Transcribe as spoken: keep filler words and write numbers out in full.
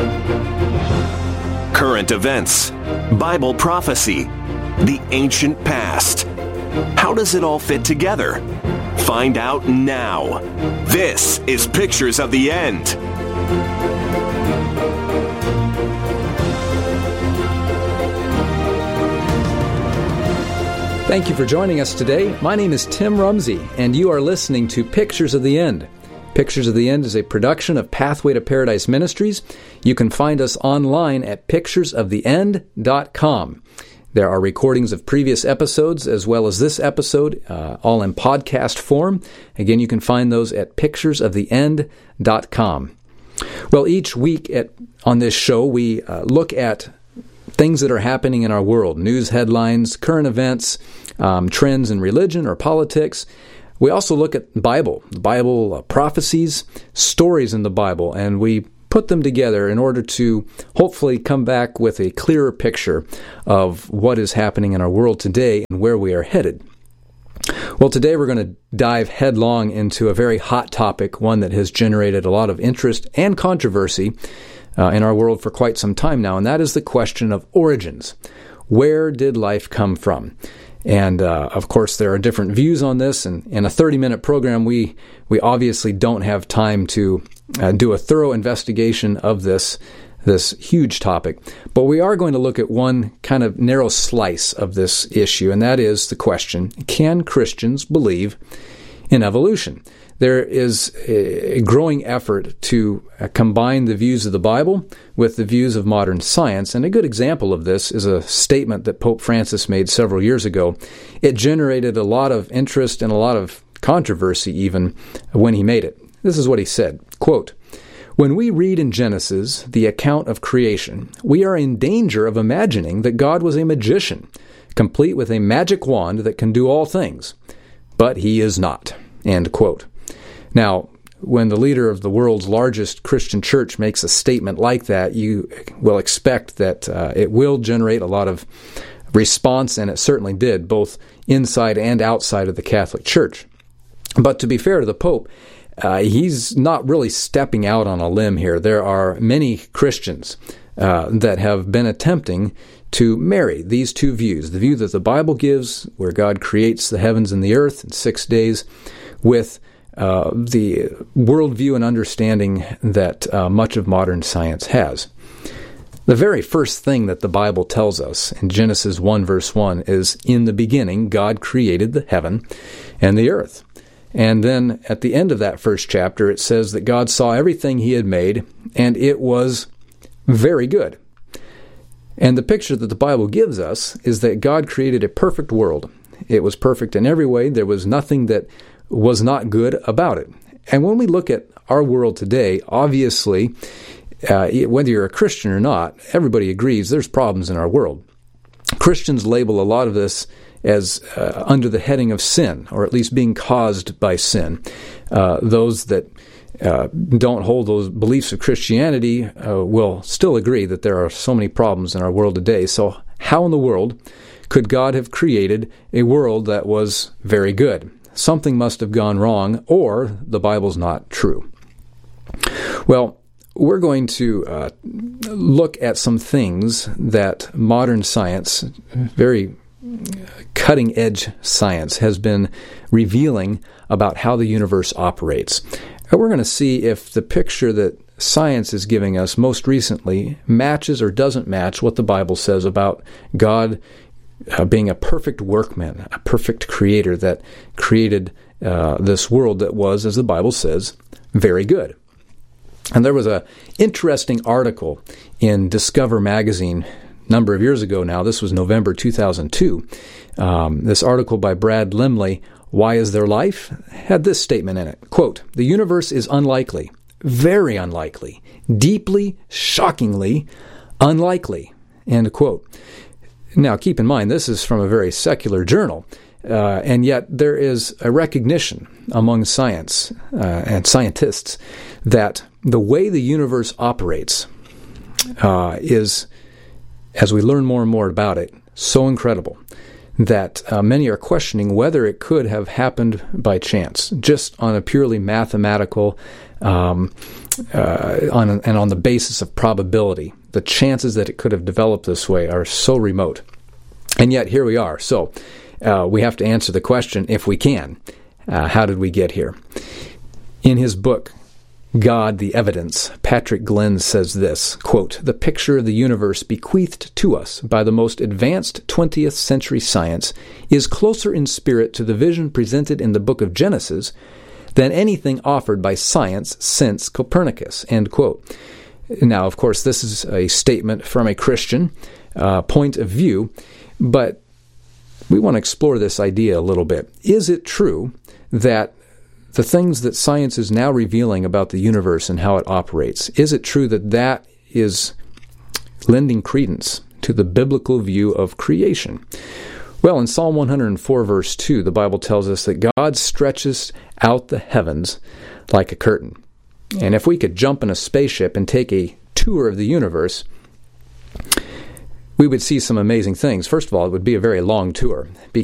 Current events, Bible prophecy, the ancient past. How does it all fit together? Find out now. This is Pictures of the End. Thank you for joining us today. My name is Tim Rumsey, and you are listening to Pictures of the End. Pictures of the End is a production of Pathway to Paradise Ministries. You can find us online at pictures of the end dot com. There are recordings of previous episodes as well as this episode, uh, all in podcast form. Again, you can find those at pictures of the end dot com. Well, each week at on this show, we uh, look at things that are happening in our world, news headlines, current events, um, trends in religion or politics. We also look at the Bible, the Bible uh, prophecies, stories in the Bible, and we put them together in order to hopefully come back with a clearer picture of what is happening in our world today and where we are headed. Well, today we're going to dive headlong into a very hot topic, one that has generated a lot of interest and controversy uh, in our world for quite some time now, and that is the question of origins. Where did life come from? And, uh, of course, there are different views on this, and in a thirty-minute program, we we obviously don't have time to uh, do a thorough investigation of this this huge topic. But we are going to look at one kind of narrow slice of this issue, and that is the question, can Christians believe in evolution? There is a growing effort to uh, combine the views of the Bible with the views of modern science, and a good example of this is a statement that Pope Francis made several years ago. It generated a lot of interest and a lot of controversy even when he made it. This is what he said, quote, "When we read in Genesis the account of creation, we are in danger of imagining that God was a magician, complete with a magic wand that can do all things. But he is not." End quote. Now, when the leader of the world's largest Christian church makes a statement like that, you will expect that uh, it will generate a lot of response, and it certainly did, both inside and outside of the Catholic Church. But to be fair to the Pope, uh, he's not really stepping out on a limb here. There are many Christians uh, that have been attempting to marry these two views, the view that the Bible gives, where God creates the heavens and the earth in six days, with Uh, the worldview and understanding that uh, much of modern science has. The very first thing that the Bible tells us in Genesis one verse one is, "In the beginning God created the heaven and the earth." And then at the end of that first chapter it says that God saw everything he had made and it was very good. And the picture that the Bible gives us is that God created a perfect world. It was perfect in every way. There was nothing that was not good about it. And when we look at our world today, obviously, uh, whether you're a Christian or not, everybody agrees there's problems in our world. Christians label a lot of this as uh, under the heading of sin, or at least being caused by sin. Uh, those that uh, don't hold those beliefs of Christianity uh, will still agree that there are so many problems in our world today. So how in the world could God have created a world that was very good? Something must have gone wrong, or the Bible's not true. Well, we're going to uh, look at some things that modern science, very cutting-edge science, has been revealing about how the universe operates. And we're going to see if the picture that science is giving us most recently matches or doesn't match what the Bible says about God Uh, being a perfect workman, a perfect creator that created uh, this world that was, as the Bible says, very good. And there was an interesting article in Discover magazine a number of years ago now. This was November two thousand two. Um, this article by Brad Limley, "Why Is There Life?" had this statement in it, quote, "The universe is unlikely, very unlikely, deeply, shockingly unlikely," end quote. Now, keep in mind, this is from a very secular journal, uh, and yet there is a recognition among science uh, and scientists that the way the universe operates uh, is, as we learn more and more about it, so incredible that uh, many are questioning whether it could have happened by chance, just on a purely mathematical um, uh, on and on the basis of probability. The chances that it could have developed this way are so remote. And yet here we are. So uh, we have to answer the question, if we can, uh, how did we get here? In his book, God, the Evidence, Patrick Glenn says this, quote, "The picture of the universe bequeathed to us by the most advanced twentieth century science is closer in spirit to the vision presented in the book of Genesis than anything offered by science since Copernicus," end quote. Now, of course, this is a statement from a Christian uh, point of view, but we want to explore this idea a little bit. Is it true that the things that science is now revealing about the universe and how it operates, is it true that that is lending credence to the biblical view of creation? Well, in Psalm one hundred four, verse two, the Bible tells us that God stretches out the heavens like a curtain. And if we could jump in a spaceship and take a tour of the universe, we would see some amazing things. First of all, it would be a very long tour,